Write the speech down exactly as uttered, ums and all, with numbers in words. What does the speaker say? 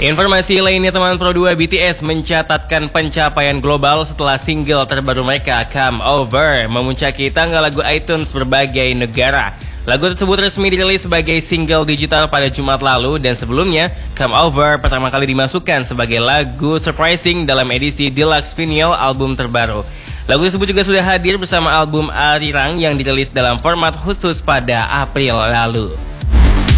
Informasi lainnya teman Pro dua, B T S mencatatkan pencapaian global setelah single terbaru mereka Come Over memuncaki tangga lagu iTunes berbagai negara. Lagu tersebut resmi dirilis sebagai single digital pada Jumat lalu dan sebelumnya Come Over pertama kali dimasukkan sebagai lagu surprising dalam edisi Deluxe Vinyl album terbaru. Lagu tersebut juga sudah hadir bersama album Arirang yang dirilis dalam format khusus pada April lalu.